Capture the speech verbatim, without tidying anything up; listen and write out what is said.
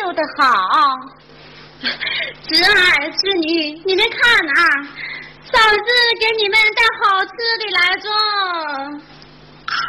绣得好。侄儿侄女，你们看啊，嫂子给你们带